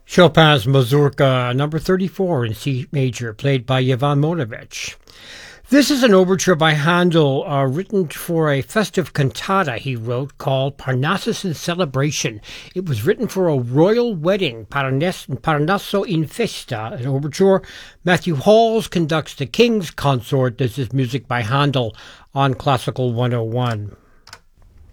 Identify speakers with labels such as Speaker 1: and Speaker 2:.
Speaker 1: Chopin's Mazurka number 34 in C major, played by Ivan Monovich. This is an overture by Handel written for a festive cantata he wrote called Parnassus in Celebration. It was written for a royal wedding, Parnasso in Festa, an overture. Matthew Halls conducts the King's Consort. This is music by Handel on Classical 101.